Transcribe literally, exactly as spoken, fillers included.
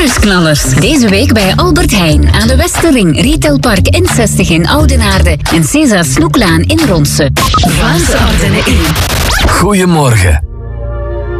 bonusknallers. Deze week bij Albert Heijn aan de Westerring, Retailpark N zestig in Oudenaarde en César Snoeklaan in Ronse. Vlaamse Ardennen in. Goedemorgen.